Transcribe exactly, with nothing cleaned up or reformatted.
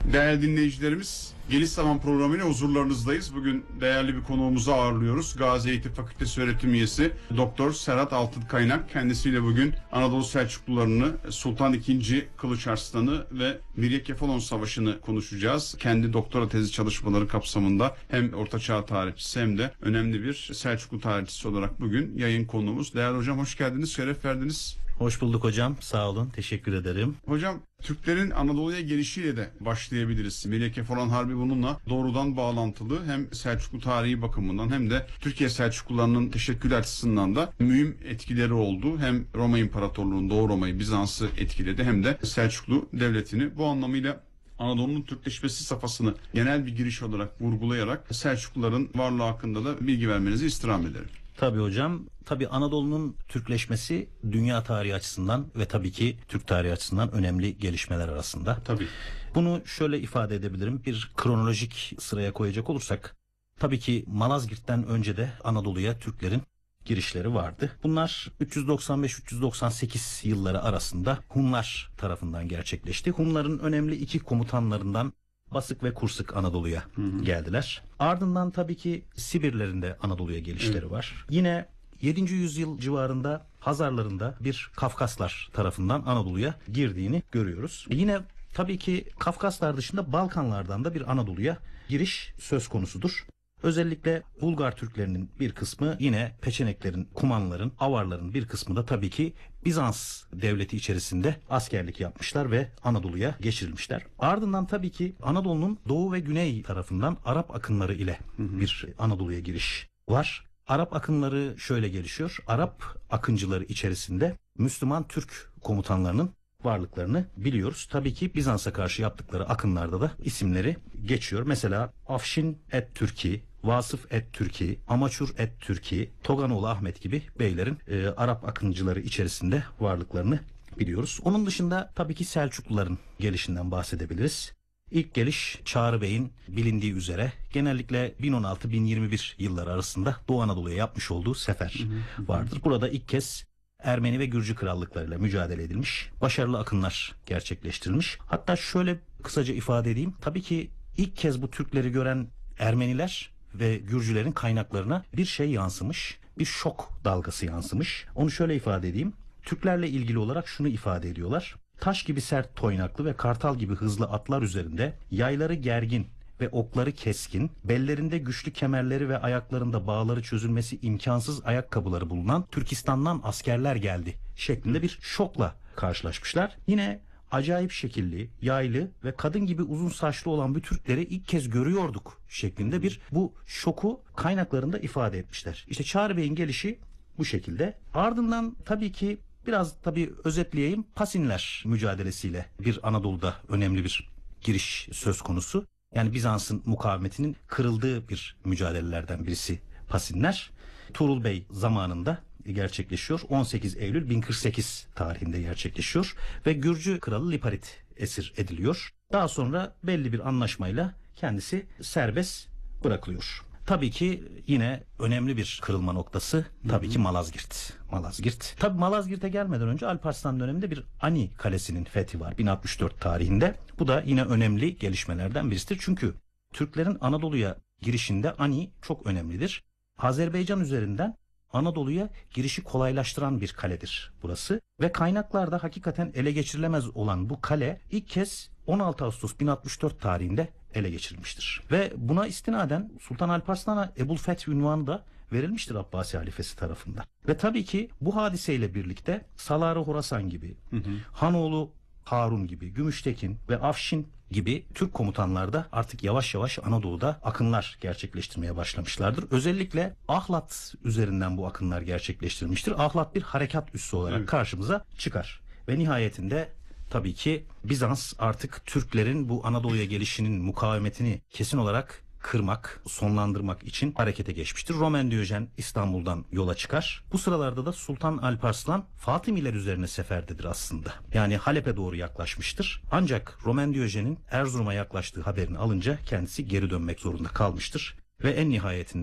Değerli dinleyicilerimiz, Geniş Zaman programıyla huzurlarınızdayız. Bugün değerli bir konuğumuzu ağırlıyoruz. Gazi Eğitim Fakültesi öğretim üyesi Doktor Serhat Altınkaynak. Kendisiyle bugün Anadolu Selçuklularını, Sultan ikinci. Kılıç Arslan'ı ve Mirye Kefalon Savaşı'nı konuşacağız. Kendi doktora tezi çalışmaları kapsamında hem Ortaçağ tarihçisi hem de önemli bir Selçuklu tarihçisi olarak bugün yayın konuğumuz. Değerli hocam, hoş geldiniz, şeref verdiniz. Hoş bulduk hocam. Sağ olun. Teşekkür ederim. Hocam, Türklerin Anadolu'ya gelişiyle de başlayabiliriz. Mirye Kefalon Harbi bununla doğrudan bağlantılı. Hem Selçuklu tarihi bakımından hem de Türkiye Selçuklularının teşekkül açısından da mühim etkileri oldu. Hem Roma İmparatorluğu'nun, Doğu Roma'yı, Bizans'ı etkiledi hem de Selçuklu Devleti'ni. Bu anlamıyla Anadolu'nun Türkleşmesi safhasını genel bir giriş olarak vurgulayarak Selçukluların varlığı hakkında da bilgi vermenizi istirham ederim. Tabii hocam. Tabii Anadolu'nun Türkleşmesi dünya tarihi açısından ve tabii ki Türk tarihi açısından önemli gelişmeler arasında. Tabii. Bunu şöyle ifade edebilirim. Bir kronolojik sıraya koyacak olursak, tabii ki Malazgirt'ten önce de Anadolu'ya Türklerin girişleri vardı. Bunlar üç yüz doksan beş üç yüz doksan sekiz yılları arasında Hunlar tarafından gerçekleşti. Hunların önemli iki komutanlarından Basık ve Kursık Anadolu'ya hı hı. geldiler. Ardından tabii ki Sibirlerin de Anadolu'ya gelişleri evet. var. Yine yedinci yüzyıl civarında Hazarların da bir Kafkaslar tarafından Anadolu'ya girdiğini görüyoruz. E yine tabii ki Kafkaslar dışında Balkanlardan da bir Anadolu'ya giriş söz konusudur. Özellikle Bulgar Türklerinin bir kısmı, yine Peçeneklerin, Kumanların, Avarların bir kısmı da tabii ki Bizans devleti içerisinde askerlik yapmışlar ve Anadolu'ya geçirilmişler. Ardından tabii ki Anadolu'nun doğu ve güney tarafından Arap akınları ile bir Anadolu'ya giriş var. Arap akınları şöyle gelişiyor. Arap akıncıları içerisinde Müslüman Türk komutanlarının varlıklarını biliyoruz. Tabii ki Bizans'a karşı yaptıkları akınlarda da isimleri geçiyor. Mesela Afşin et Türki, Vasıf et Türki, Amaçur et Türki, Toganoğlu Ahmet gibi beylerin e, Arap akıncıları içerisinde varlıklarını biliyoruz. Onun dışında tabii ki Selçukluların gelişinden bahsedebiliriz. İlk geliş Çağrı Bey'in bilindiği üzere genellikle bin on altı bin yirmi bir yılları arasında Doğu Anadolu'ya yapmış olduğu sefer vardır. Burada ilk kez Ermeni ve Gürcü krallıklarıyla mücadele edilmiş, başarılı akınlar gerçekleştirilmiş. Hatta şöyle kısaca ifade edeyim. Tabii ki ilk kez bu Türkleri gören Ermeniler ve Gürcülerin kaynaklarına bir şey yansımış, bir şok dalgası yansımış. Onu şöyle ifade edeyim. Türklerle ilgili olarak şunu ifade ediyorlar. Taş gibi sert toynaklı ve kartal gibi hızlı atlar üzerinde, yayları gergin ve okları keskin, bellerinde güçlü kemerleri ve ayaklarında bağları çözülmesi imkansız ayakkabıları bulunan Türkistan'dan askerler geldi şeklinde bir şokla karşılaşmışlar. Yine acayip şekilli, yaylı ve kadın gibi uzun saçlı olan bu Türkleri ilk kez görüyorduk şeklinde bir bu şoku kaynaklarında ifade etmişler. İşte Çağrı Bey'in gelişi bu şekilde. Ardından tabii ki biraz tabii özetleyeyim. Pasinler mücadelesiyle bir Anadolu'da önemli bir giriş söz konusu. Yani Bizans'ın mukavemetinin kırıldığı bir mücadelelerden birisi Pasinler. Tuğrul Bey zamanında gerçekleşiyor. on sekiz Eylül bin kırk sekiz tarihinde gerçekleşiyor ve Gürcü kralı Liparit esir ediliyor. Daha sonra belli bir anlaşmayla kendisi serbest bırakılıyor. Tabii ki yine önemli bir kırılma noktası tabii ki Malazgirt. Malazgirt. Tabii Malazgirt'e gelmeden önce Alparslan döneminde bir Ani Kalesi'nin fethi var bin altmış dört tarihinde. Bu da yine önemli gelişmelerden birisidir. Çünkü Türklerin Anadolu'ya girişinde Ani çok önemlidir. Azerbaycan üzerinden Anadolu'ya girişi kolaylaştıran bir kaledir burası. Ve kaynaklarda hakikaten ele geçirilemez olan bu kale ilk kez on altı Ağustos bin altmış dört tarihinde ele geçirilmiştir. Ve buna istinaden Sultan Alparslan'a Ebu'l-Feth unvanı da verilmiştir Abbasi halifesi tarafından. Ve tabii ki bu hadiseyle birlikte Salar-ı Horasan gibi, hı hı. Hanoğlu Harun gibi, Gümüştekin ve Afşin gibi Türk komutanlar da artık yavaş yavaş Anadolu'da akınlar gerçekleştirmeye başlamışlardır. Özellikle Ahlat üzerinden bu akınlar gerçekleştirilmiştir. Ahlat bir harekat üssü olarak evet. karşımıza çıkar. Ve nihayetinde tabii ki Bizans artık Türklerin bu Anadolu'ya gelişinin mukavemetini kesin olarak kırmak, sonlandırmak için harekete geçmiştir. Roman Diyojen İstanbul'dan yola çıkar. Bu sıralarda da Sultan Alparslan Fatimiler üzerine seferdedir aslında. Yani Halep'e doğru yaklaşmıştır. Ancak Roman Diyojen'in Erzurum'a yaklaştığı haberini alınca kendisi geri dönmek zorunda kalmıştır. Ve en nihayetinde